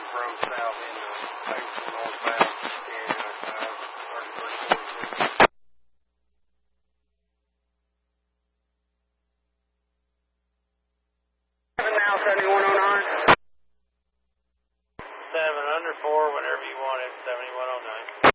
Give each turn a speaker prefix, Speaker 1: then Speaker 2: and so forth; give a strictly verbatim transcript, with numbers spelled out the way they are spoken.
Speaker 1: from south into Mason northbound, and uh, thirty-three forty-six. Now seventy-one oh nine.
Speaker 2: Seven under four, whenever you want it. Seventy-one oh nine.